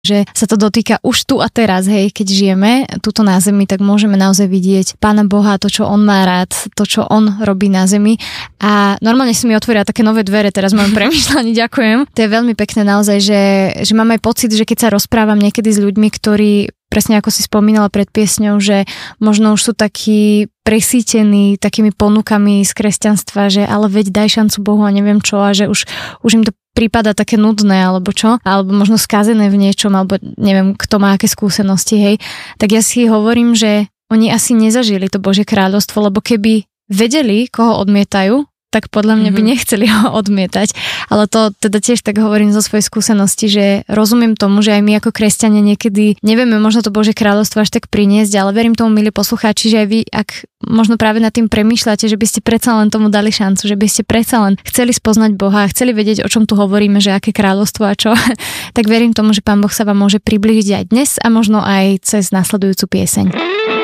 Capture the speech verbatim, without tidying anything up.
že sa to dotýka už tu a teraz, hej, keď žijeme tuto na zemi, tak môžeme naozaj vidieť Pána Boha, to, čo on má rád, to, čo on robí na zemi a normálne si mi otvoria také nové dvere teraz v mojom premýšľaní, ďakujem. To je veľmi pekné naozaj, že, že mám aj pocit, že keď sa rozprávam niekedy s ľuďmi, ktorí presne ako si spomínala pred piesňou, že možno už sú takí presítení takými ponukami z kresťanstva, že ale veď daj šancu Bohu a neviem čo a že už, už im to prípada také nudné alebo čo, alebo možno skazené v niečom, alebo neviem, kto má aké skúsenosti, hej, tak ja si hovorím, že oni asi nezažili to Božie kráľovstvo, lebo keby vedeli, koho odmietajú, tak podľa mňa by nechceli ho odmietať. Ale to teda tiež tak hovorím zo svojej skúsenosti, že rozumiem tomu, že aj my ako kresťania niekedy nevieme možno to Božie kráľovstvo až tak priniesť, ale verím tomu, milí poslucháči, že aj vy, ak možno práve nad tým premýšľate, že by ste predsa len tomu dali šancu, že by ste predsa len chceli spoznať Boha, chceli vedieť, o čom tu hovoríme, že aké kráľovstvo a čo, tak verím tomu, že Pán Boh sa vám môže priblížiť aj dnes a možno aj cez nasledujúcu pieseň.